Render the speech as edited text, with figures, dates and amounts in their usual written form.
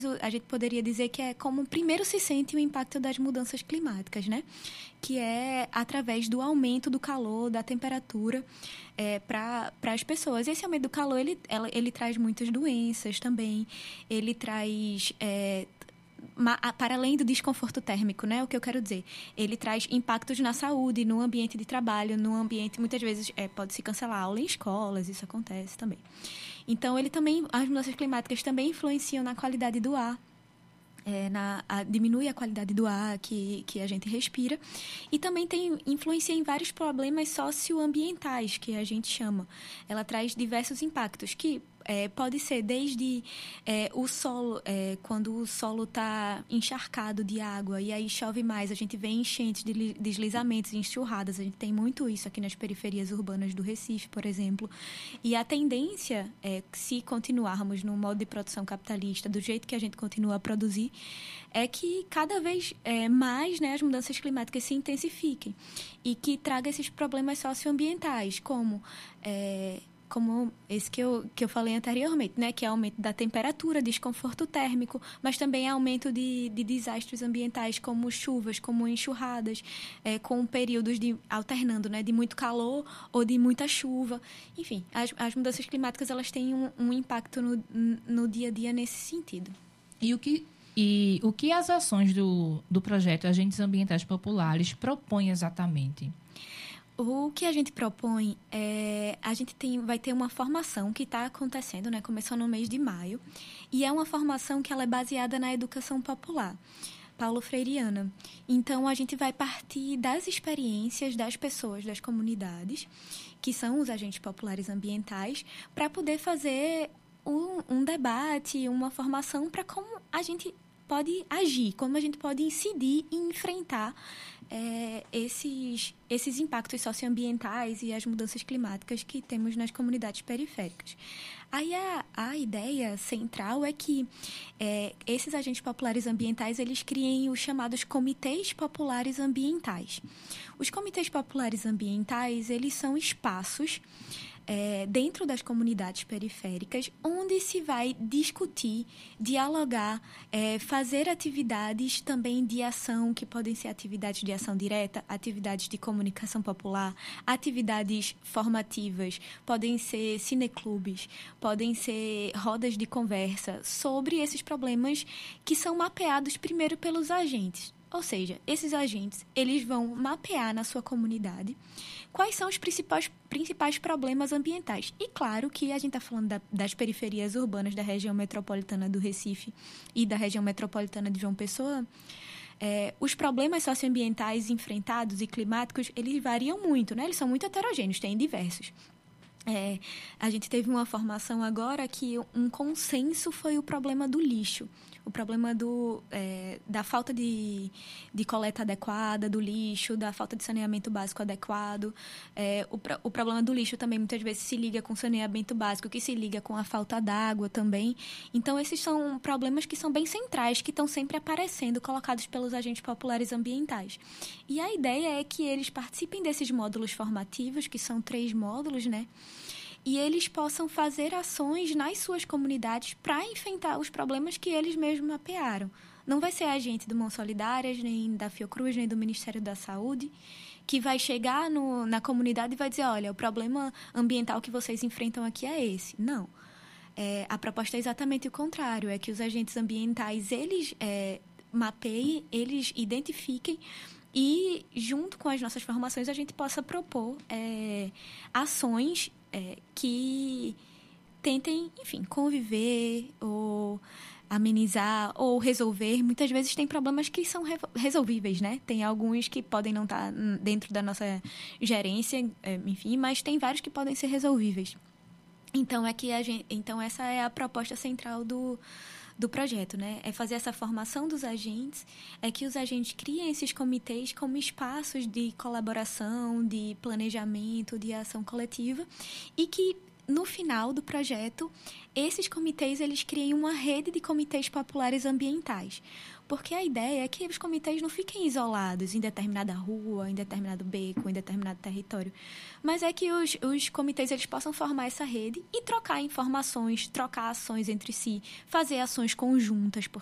a gente poderia dizer que é como primeiro se sente o impacto das mudanças climáticas, né? Que é através do aumento do calor, da temperatura para as pessoas. Esse aumento do calor, ele traz muitas doenças também, ele traz... para além do desconforto térmico, né? O que eu quero dizer? Ele traz impactos na saúde, no ambiente de trabalho, no ambiente... Muitas vezes pode se cancelar aula em escolas, isso acontece também. Então, as mudanças climáticas também influenciam na qualidade do ar, diminui a qualidade do ar que a gente respira, e também influencia em vários problemas socioambientais, que a gente chama. Ela traz diversos impactos, que pode ser desde o solo, quando o solo está encharcado de água e aí chove mais, a gente vê enchentes, deslizamentos, enxurradas. A gente tem muito isso aqui nas periferias urbanas do Recife, por exemplo. E a tendência se continuarmos no modo de produção capitalista, do jeito que a gente continua a produzir, é que cada vez mais, né, as mudanças climáticas se intensifiquem e que traga esses problemas socioambientais, como esse que eu falei anteriormente, né? Que é aumento da temperatura, desconforto térmico, mas também aumento de desastres ambientais, como chuvas, como enxurradas, com períodos alternando, né? De muito calor ou de muita chuva. Enfim, as mudanças climáticas, elas têm um impacto no dia a dia nesse sentido. E o que as ações do projeto Agentes Ambientais Populares propõem exatamente? O que a gente propõe a gente vai ter uma formação que está acontecendo, né? Começou no mês de maio, e é uma formação que ela é baseada na educação popular, Paulo Freireana. Então, a gente vai partir das experiências das pessoas, das comunidades, que são os agentes populares ambientais, para poder fazer um debate, uma formação para como a gente pode agir, como a gente pode incidir e enfrentar esses impactos socioambientais e as mudanças climáticas que temos nas comunidades periféricas. Aí a ideia central é que esses agentes populares ambientais, eles criem os chamados comitês populares ambientais. Os comitês populares ambientais, eles são espaços dentro das comunidades periféricas, onde se vai discutir, dialogar, fazer atividades também de ação, que podem ser atividades de ação direta, atividades de comunicação popular, atividades formativas, podem ser cineclubes, podem ser rodas de conversa sobre esses problemas que são mapeados primeiro pelos agentes. Ou seja, esses agentes, eles vão mapear na sua comunidade quais são os principais problemas ambientais. E claro que a gente está falando das periferias urbanas da região metropolitana do Recife e da região metropolitana de João Pessoa. Os problemas socioambientais enfrentados e climáticos, eles variam muito, né? Eles são muito heterogêneos, tem diversos. A gente teve uma formação agora que um consenso foi o problema do lixo, o problema da falta de coleta adequada do lixo, da falta de saneamento básico adequado. O problema do lixo também muitas vezes se liga com saneamento básico, que se liga com a falta d'água também. Então, esses são problemas que são bem centrais, que estão sempre aparecendo, colocados pelos agentes populares ambientais. E a ideia é que eles participem desses módulos formativos, que são 3 módulos, né? E eles possam fazer ações nas suas comunidades para enfrentar os problemas que eles mesmos mapearam. Não vai ser agente do Mãos Solidárias, nem da Fiocruz, nem do Ministério da Saúde, que vai chegar na comunidade e vai dizer, olha, o problema ambiental que vocês enfrentam aqui é esse. Não. A proposta é exatamente o contrário, é que os agentes ambientais, eles mapeiem, eles identifiquem e, junto com as nossas formações, a gente possa propor ações que tentem, enfim, conviver ou amenizar ou resolver. Muitas vezes tem problemas que são resolvíveis, né? Tem alguns que podem não estar dentro da nossa gerência, enfim, mas tem vários que podem ser resolvíveis. Então, essa é a proposta central do projeto, né? É fazer essa formação dos agentes, é que os agentes criem esses comitês como espaços de colaboração, de planejamento, de ação coletiva, e que no final do projeto, esses comitês, eles criem uma rede de comitês populares ambientais. Porque a ideia é que os comitês não fiquem isolados em determinada rua, em determinado beco, em determinado território. Mas é que os comitês eles possam formar essa rede e trocar informações, trocar ações entre si, fazer ações conjuntas,